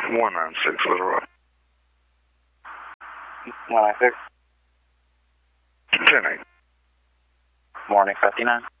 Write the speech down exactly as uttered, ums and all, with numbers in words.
one nine six Little Rock. one nine six. ten eight. Morning, fifty-nine.